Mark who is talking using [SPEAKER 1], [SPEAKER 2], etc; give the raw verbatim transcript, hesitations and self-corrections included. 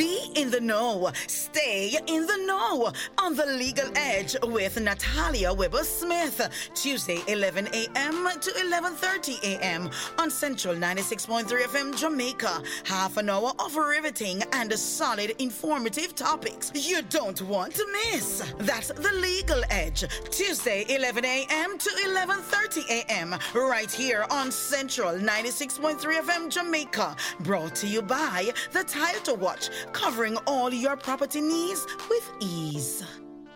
[SPEAKER 1] Be in the know. Stay in the know. On The Legal Edge with Natalia Weber-Smith. Tuesday, eleven a.m. to eleven thirty a.m. on Central ninety-six point three F M Jamaica. Half an hour of riveting and solid informative topics you don't want to miss. That's The Legal Edge. Tuesday, eleven a.m. to eleven thirty a.m. right here on Central ninety-six point three F M Jamaica. Brought to you by The Title Watch, covering all your property needs with ease.